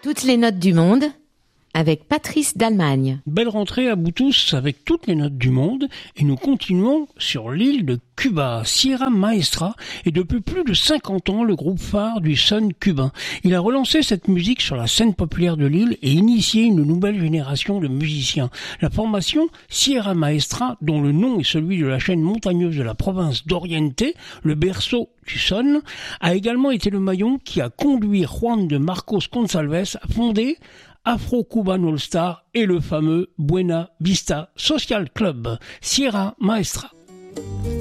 Toutes les notes du monde avec Patrice d'Allemagne. Belle rentrée à vous tous avec toutes les notes du monde et nous continuons sur l'île de Cuba. Sierra Maestra est depuis plus de 50 ans le groupe phare du Sun cubain. Il a relancé cette musique sur la scène populaire de l'île et initié une nouvelle génération de musiciens. La formation Sierra Maestra, dont le nom est celui de la chaîne montagneuse de la province d'Oriente, le berceau du Sun, a également été le maillon qui a conduit Juan de Marcos Gonçalves à fonder Afro-Cuban All-Star et le fameux Buena Vista Social Club. Sierra Maestra.